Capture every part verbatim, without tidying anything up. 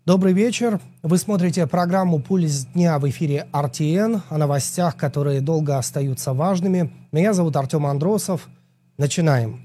Добрый вечер. Вы смотрите программу «Пульс дня» в эфире эр ти эн о новостях, которые долго остаются важными. Меня зовут Артем Андросов. Начинаем.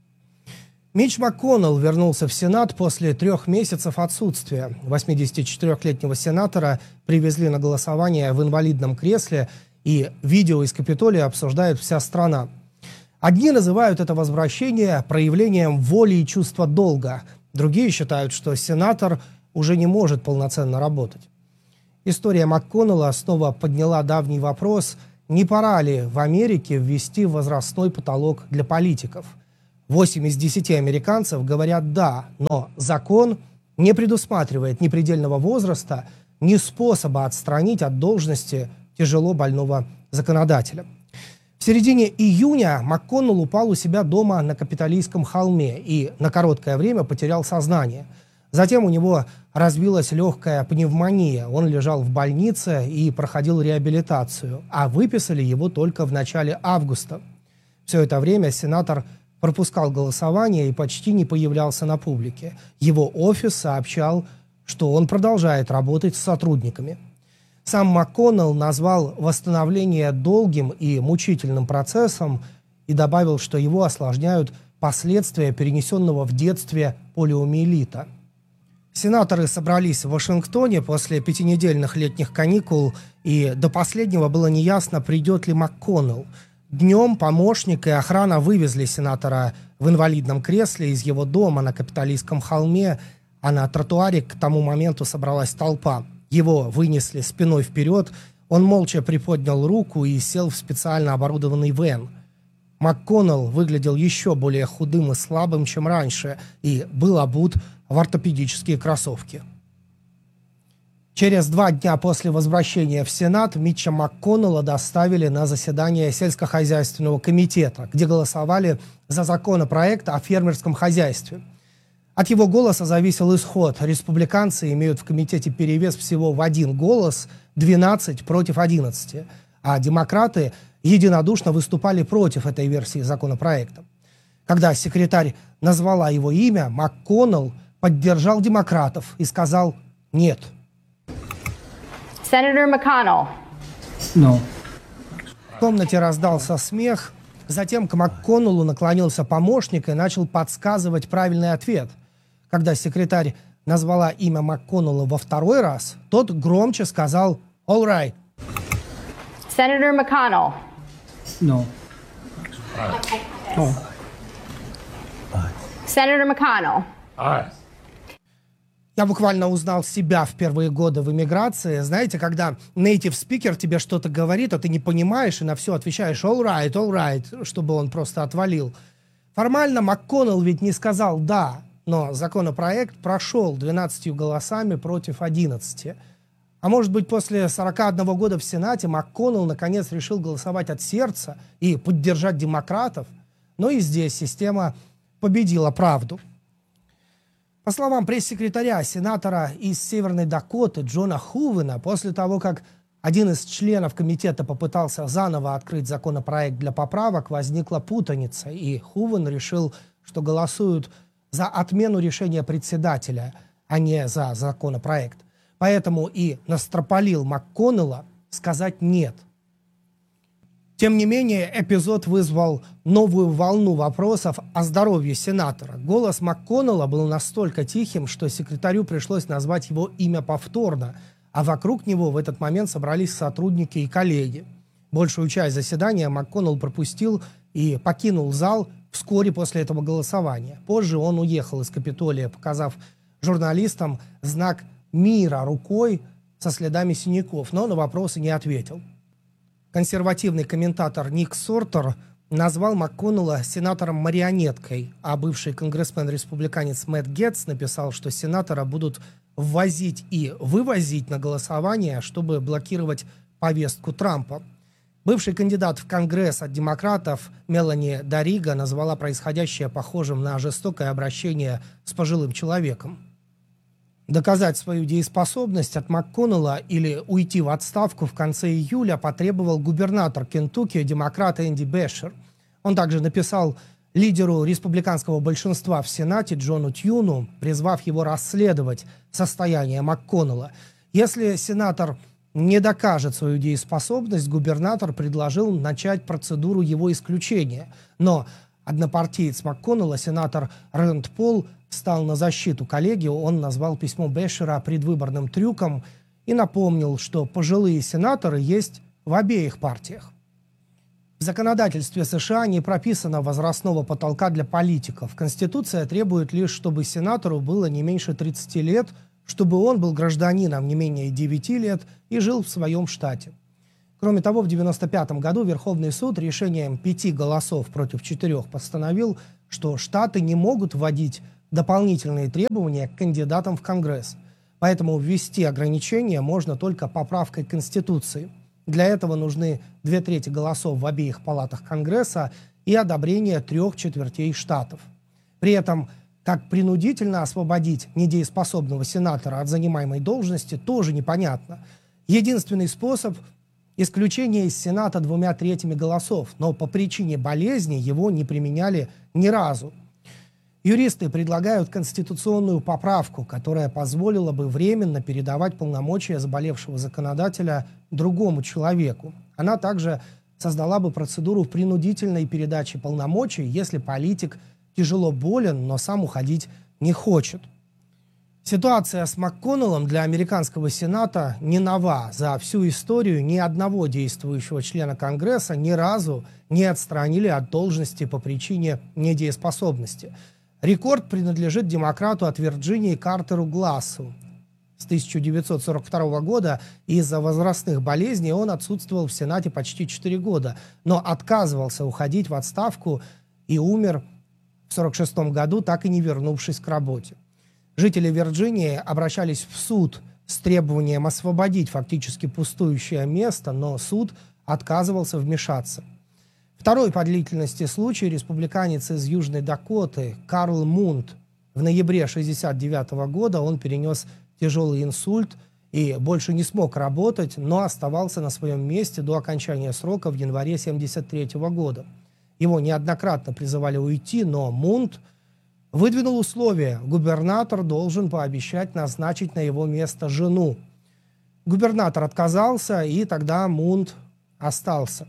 Митч МакКоннелл вернулся в Сенат после трех месяцев отсутствия. восьмидесятичетырёхлетнего сенатора привезли на голосование в инвалидном кресле, и видео из Капитолия обсуждает вся страна. Одни называют это возвращение проявлением воли и чувства долга. Другие считают, что сенатор уже не может полноценно работать. История МакКоннелла снова подняла давний вопрос, не пора ли в Америке ввести возрастной потолок для политиков. Восемь из десяти американцев говорят «да», но закон не предусматривает ни предельного возраста, ни способа отстранить от должности тяжело больного законодателя. В середине июня МакКоннелл упал у себя дома на Капитолийском холме и на короткое время потерял сознание. Затем у него развилась легкая пневмония. Он лежал в больнице и проходил реабилитацию, а выписали его только в начале августа. Все это время сенатор пропускал голосование и почти не появлялся на публике. Его офис сообщал, что он продолжает работать с сотрудниками. Сам МакКоннелл назвал восстановление долгим и мучительным процессом и добавил, что его осложняют последствия перенесенного в детстве полиомиелита. Сенаторы собрались в Вашингтоне после пятинедельных летних каникул, и до последнего было неясно, придет ли МакКоннелл. Днем помощник и охрана вывезли сенатора в инвалидном кресле из его дома на Капитолийском холме, а на тротуаре к тому моменту собралась толпа. Его вынесли спиной вперед, он молча приподнял руку и сел в специально оборудованный вэн. МакКоннелл выглядел еще более худым и слабым, чем раньше, и был обут в ортопедические кроссовки. Через два дня после возвращения в Сенат Митча МакКоннелла доставили на заседание сельскохозяйственного комитета, где голосовали за законопроект о фермерском хозяйстве. От его голоса зависел исход. Республиканцы имеют в комитете перевес всего в один голос, двенадцать против одиннадцати, а демократы единодушно выступали против этой версии законопроекта. Когда секретарь назвала его имя, МакКоннелл поддержал демократов и сказал «нет». Senator McConnell. No. В комнате раздался смех. Затем к МакКоннеллу наклонился помощник и начал подсказывать правильный ответ. Когда секретарь назвала имя МакКоннелла во второй раз, тот громче сказал «All right». Senator McConnell. No. No. Senator McConnell. Aye. Я буквально узнал себя в первые годы в эмиграции. Знаете, когда native speaker тебе что-то говорит, а ты не понимаешь и на все отвечаешь all right, all right, чтобы он просто отвалил. Формально МакКоннелл ведь не сказал «да», но законопроект прошел двенадцатью голосами против одиннадцати. А может быть, после сорока одного года в Сенате МакКоннелл наконец решил голосовать от сердца и поддержать демократов. Но и здесь система победила правду. По словам пресс-секретаря сенатора из Северной Дакоты Джона Хувена, после того, как один из членов комитета попытался заново открыть законопроект для поправок, возникла путаница, и Хувен решил, что голосуют за отмену решения председателя, а не за законопроект. Поэтому и настропалил МакКоннелла сказать «нет». Тем не менее, эпизод вызвал новую волну вопросов о здоровье сенатора. Голос МакКоннелла был настолько тихим, что секретарю пришлось назвать его имя повторно, а вокруг него в этот момент собрались сотрудники и коллеги. Большую часть заседания МакКоннелл пропустил и покинул зал вскоре после этого голосования. Позже он уехал из Капитолия, показав журналистам знак мира рукой со следами синяков, но на вопросы не ответил. Консервативный комментатор Ник Сортер назвал МакКоннелла сенатором-марионеткой, а бывший конгрессмен-республиканец Мэтт Гетц написал, что сенатора будут ввозить и вывозить на голосование, чтобы блокировать повестку Трампа. Бывший кандидат в Конгресс от демократов Мелани Дарига назвала происходящее похожим на жестокое обращение с пожилым человеком. Доказать свою дееспособность от МакКоннелла или уйти в отставку в конце июля потребовал губернатор Кентукки, демократ Энди Бешер. Он также написал лидеру республиканского большинства в Сенате Джону Тьюну, призвав его расследовать состояние МакКоннелла. Если сенатор не докажет свою дееспособность, губернатор предложил начать процедуру его исключения. Но однопартиец МакКоннелла, сенатор Рэнд Пол, встал на защиту коллеги. Он назвал письмо Бешера предвыборным трюком и напомнил, что пожилые сенаторы есть в обеих партиях. В законодательстве США не прописано возрастного потолка для политиков. Конституция требует лишь, чтобы сенатору было не меньше тридцати лет, чтобы он был гражданином не менее девяти лет и жил в своем штате. Кроме того, в девяносто пятом году Верховный суд решением пяти голосов против четырех постановил, что штаты не могут вводить дополнительные требования к кандидатам в Конгресс. Поэтому ввести ограничения можно только поправкой к Конституции. Для этого нужны две трети голосов в обеих палатах Конгресса и одобрение трех четвертей штатов. При этом, как принудительно освободить недееспособного сенатора от занимаемой должности, тоже непонятно. Единственный способ – исключение из Сената двумя третьими голосов, но по причине болезни его не применяли ни разу. Юристы предлагают конституционную поправку, которая позволила бы временно передавать полномочия заболевшего законодателя другому человеку. Она также создала бы процедуру принудительной передачи полномочий, если политик тяжело болен, но сам уходить не хочет. Ситуация с МакКоннеллом для американского Сената не нова. За всю историю ни одного действующего члена Конгресса ни разу не отстранили от должности по причине недееспособности. Рекорд принадлежит демократу от Вирджинии Картеру Глассу. С тысяча девятьсот сорок второго года из-за возрастных болезней он отсутствовал в Сенате почти четыре года, но отказывался уходить в отставку и умер в сорок шестом году, так и не вернувшись к работе. Жители Вирджинии обращались в суд с требованием освободить фактически пустующее место, но суд отказывался вмешаться. Второй по длительности случай – республиканец из Южной Дакоты Карл Мунд. В ноябре тысяча девятьсот шестьдесят девятого года он перенес тяжелый инсульт и больше не смог работать, но оставался на своем месте до окончания срока в январе тысяча девятьсот семьдесят третьего года. Его неоднократно призывали уйти, но Мунд выдвинул условие: губернатор должен пообещать назначить на его место жену. Губернатор отказался, и тогда Мунд остался.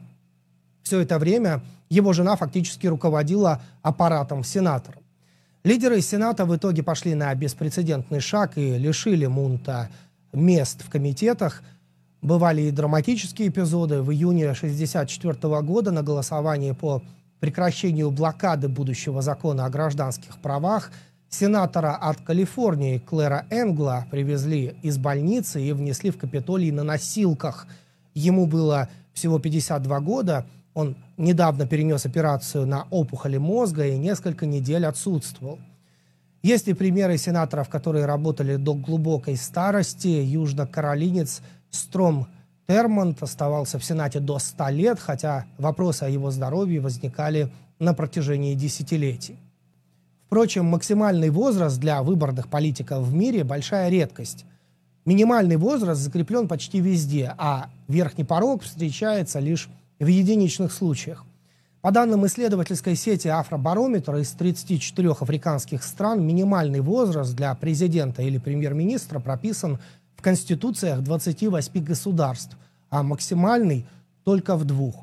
Все это время его жена фактически руководила аппаратом сенатора. Лидеры Сената в итоге пошли на беспрецедентный шаг и лишили Мунта мест в комитетах. Бывали и драматические эпизоды. В июне тысяча девятьсот шестьдесят четвертого года на голосовании по прекращению блокады будущего закона о гражданских правах сенатора от Калифорнии Клэра Энгла привезли из больницы и внесли в Капитолий на носилках. Ему было всего пятьдесят два года. Он недавно перенес операцию на опухоли мозга и несколько недель отсутствовал. Есть и примеры сенаторов, которые работали до глубокой старости. Южнокаролинец Стром Термонт оставался в Сенате до ста лет, хотя вопросы о его здоровье возникали на протяжении десятилетий. Впрочем, максимальный возраст для выборных политиков в мире – большая редкость. Минимальный возраст закреплен почти везде, а верхний порог встречается лишь в единичных случаях. По данным исследовательской сети Афробарометр, из тридцати четырёх африканских стран минимальный возраст для президента или премьер-министра прописан в конституциях двадцати восьми государств, а максимальный только в двух.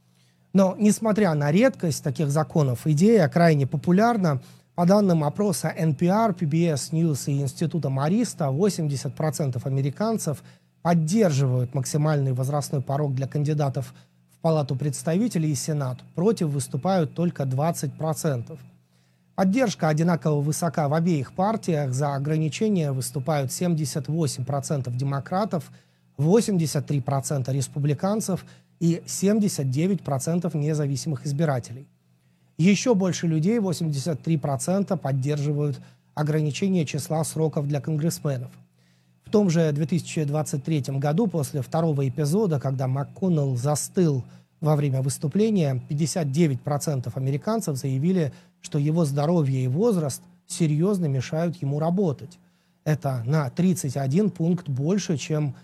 Но, несмотря на редкость таких законов, идея крайне популярна. По данным опроса эн пи ар, пи би эс News и Института Мариста, восемьдесят процентов американцев поддерживают максимальный возрастной порог для кандидатов в Палату представителей и Сенат. Против выступают только двадцать процентов. Поддержка одинаково высока в обеих партиях. За ограничения выступают семьдесят восемь процентов демократов, восемьдесят три процента республиканцев и семьдесят девять процентов независимых избирателей. Еще больше людей, восемьдесят три процента, поддерживают ограничение числа сроков для конгрессменов. В том же две тысячи двадцать третьем году, после второго эпизода, когда МакКоннелл застыл во время выступления, пятьдесят девять процентов американцев заявили, что его здоровье и возраст серьезно мешают ему работать. Это на тридцать один пункт больше, чем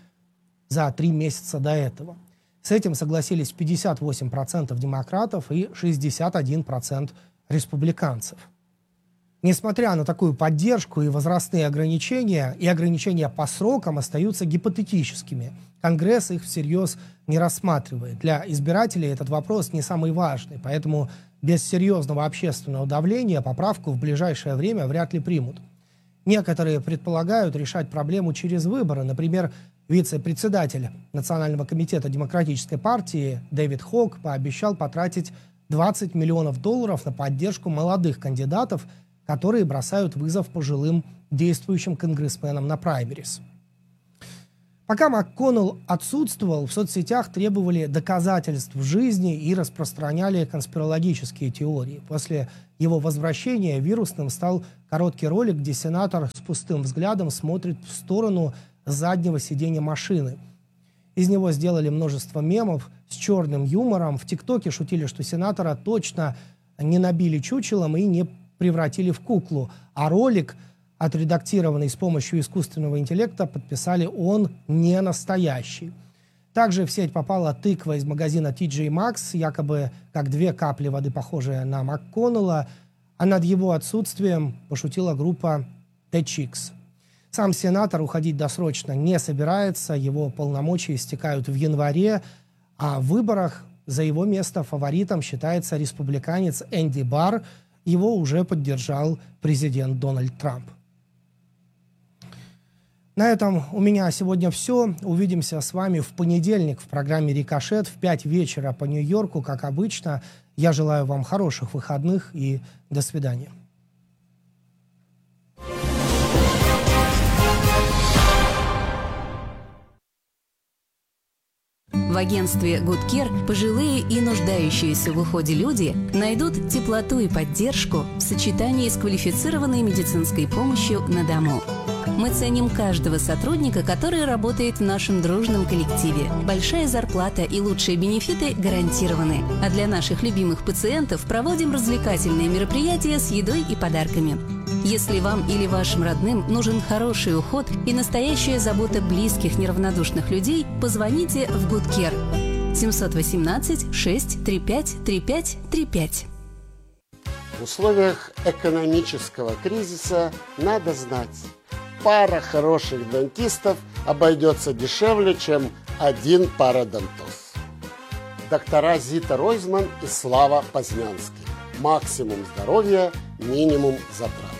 за три месяца до этого. С этим согласились пятьдесят восемь процентов демократов и шестьдесят один процент республиканцев. Несмотря на такую поддержку, и возрастные ограничения, и ограничения по срокам остаются гипотетическими. Конгресс их всерьез не рассматривает. Для избирателей этот вопрос не самый важный, поэтому без серьезного общественного давления поправку в ближайшее время вряд ли примут. Некоторые предполагают решать проблему через выборы. Например, вице-председатель Национального комитета Демократической партии Дэвид Хок пообещал потратить двадцать миллионов долларов на поддержку молодых кандидатов, которые бросают вызов пожилым действующим конгрессменам на праймерис. Пока МакКоннелл отсутствовал, в соцсетях требовали доказательств в жизни и распространяли конспирологические теории. После его возвращения вирусным стал короткий ролик, где сенатор с пустым взглядом смотрит в сторону заднего сиденья машины. Из него сделали множество мемов с черным юмором. В ТикТоке шутили, что сенатора точно не набили чучелом и не превратили в куклу, а ролик, отредактированный с помощью искусственного интеллекта, подписали «он не настоящий». Также в сеть попала тыква из магазина Ти Джей Макс, якобы как две капли воды, похожие на МакКоннелла, а над его отсутствием пошутила группа The Chicks. Сам сенатор уходить досрочно не собирается, его полномочия истекают в январе, а в выборах за его место фаворитом считается республиканец Энди Барр. Его уже поддержал президент Дональд Трамп. На этом у меня сегодня все. Увидимся с вами в понедельник в программе «Рикошет» в пять вечера по Нью-Йорку, как обычно. Я желаю вам хороших выходных и до свидания. В агентстве Good Care пожилые и нуждающиеся в уходе люди найдут теплоту и поддержку в сочетании с квалифицированной медицинской помощью на дому. Мы ценим каждого сотрудника, который работает в нашем дружном коллективе. Большая зарплата и лучшие бенефиты гарантированы. А для наших любимых пациентов проводим развлекательные мероприятия с едой и подарками. Если вам или вашим родным нужен хороший уход и настоящая забота близких неравнодушных людей, позвоните в Good Care семь один восемь шесть три пять три пять три пять. В условиях экономического кризиса надо знать, пара хороших дантистов обойдется дешевле, чем один пародонтоз. Доктора Зита Ройзман и Слава Познянский. Максимум здоровья, минимум затрат.